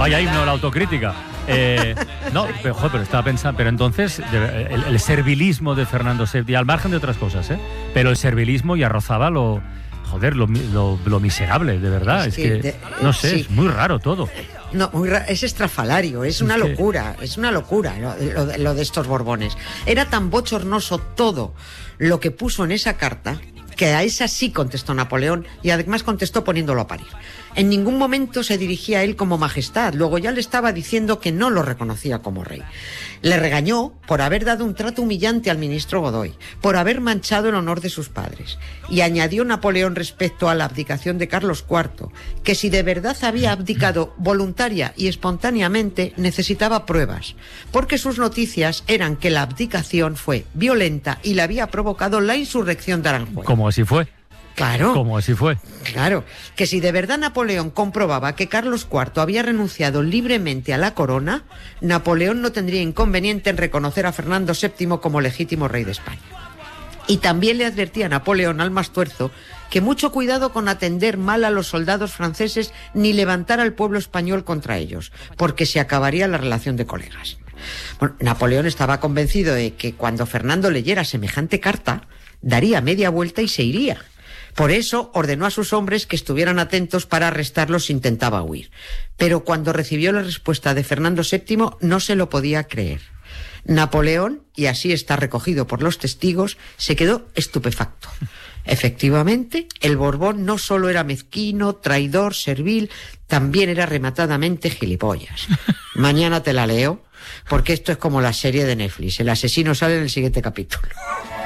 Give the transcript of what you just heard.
Vaya himno la autocrítica. No, pero estaba pensando, pero entonces el servilismo de Fernando VII, al margen de otras cosas, pero el servilismo ya rozaba lo miserable, de verdad. Es que no sé, sí. Es muy raro todo. No, es estrafalario, es una locura lo de estos Borbones. Era tan bochornoso todo lo que puso en esa carta, que a esa sí contestó Napoleón, y además contestó poniéndolo a parir. En ningún momento se dirigía a él como majestad, luego ya le estaba diciendo que no lo reconocía como rey. Le regañó por haber dado un trato humillante al ministro Godoy, por haber manchado el honor de sus padres. Y añadió Napoleón respecto a la abdicación de Carlos IV, que si de verdad había abdicado voluntaria y espontáneamente, necesitaba pruebas, porque sus noticias eran que la abdicación fue violenta y la había provocado la insurrección de Aranjuez. ¿Cómo así fue? Claro. ¿Cómo así fue? Claro, que si de verdad Napoleón comprobaba que Carlos IV había renunciado libremente a la corona, Napoleón no tendría inconveniente en reconocer a Fernando VII como legítimo rey de España. Y también le advertía a Napoleón al Mastuerzo que mucho cuidado con atender mal a los soldados franceses ni levantar al pueblo español contra ellos, porque se acabaría la relación de colegas. Bueno, Napoleón estaba convencido de que cuando Fernando leyera semejante carta, daría media vuelta y se iría. Por eso ordenó a sus hombres que estuvieran atentos para arrestarlos si intentaba huir. Pero cuando recibió la respuesta de Fernando VII no se lo podía creer. Napoleón, y así está recogido por los testigos, se quedó estupefacto. Efectivamente, el Borbón no solo era mezquino, traidor, servil, también era rematadamente gilipollas. Mañana te la leo, porque esto es como la serie de Netflix. El asesino sale en el siguiente capítulo.